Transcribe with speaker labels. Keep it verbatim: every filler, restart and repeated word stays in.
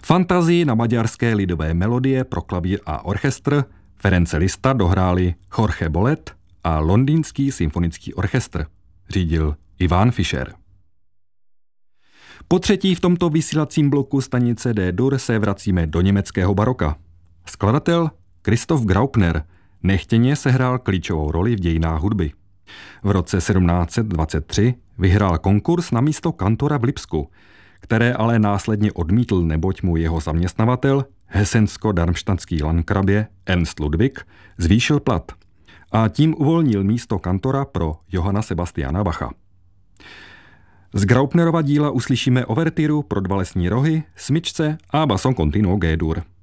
Speaker 1: Fantazii na maďarské lidové melodie pro klavír a orchestr Ference Liszta dohráli Jorge Bolet a Londýnský symfonický orchestr. Řídil Ivan Fischer. Po třetí v tomto vysílacím bloku stanice D-dur se vracíme do německého baroka. Skladatel Christoph Graupner nechtěně sehrál klíčovou roli v dějinách hudby. V roce sedmnáct set dvacet tři vyhrál konkurs na místo kantora v Lipsku, které ale následně odmítl, neboť mu jeho zaměstnavatel, hesensko-darmštadtský landkrabě Ernst Ludwig, zvýšil plat a tím uvolnil místo kantora pro Johanna Sebastiana Bacha. Z Graupnerova díla uslyšíme overtyru pro dva lesní rohy, smyčce a basso continuo G-dur.